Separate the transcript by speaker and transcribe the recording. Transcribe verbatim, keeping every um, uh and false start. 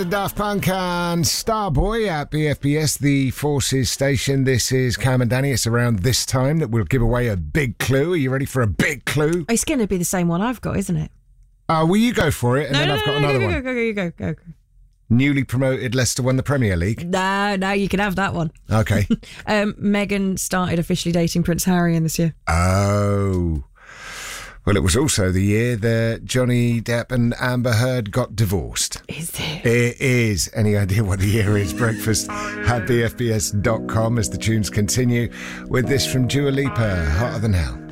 Speaker 1: Daft Punk and Starboy at B F B S, the Forces station. This is Cam and Danny. It's around this time that we'll give away a big clue. Are you ready for a big clue?
Speaker 2: It's going to be the same one I've got, isn't it?
Speaker 1: Uh, will you go for it? And
Speaker 2: no,
Speaker 1: then
Speaker 2: no,
Speaker 1: I've
Speaker 2: no,
Speaker 1: got
Speaker 2: no,
Speaker 1: another
Speaker 2: go,
Speaker 1: one.
Speaker 2: Go, go, go, go, go.
Speaker 1: Newly promoted Leicester won the Premier League.
Speaker 2: No, no, you can have that one.
Speaker 1: Okay.
Speaker 2: um, Meghan started officially dating Prince Harry in this year.
Speaker 1: Oh. Well, it was also the year that Johnny Depp and Amber Heard got divorced.
Speaker 2: Is it?
Speaker 1: It is. Any idea what the year is? Breakfast at b f b s dot com as the tunes continue with this from Dua Lipa, Hotter Than Hell.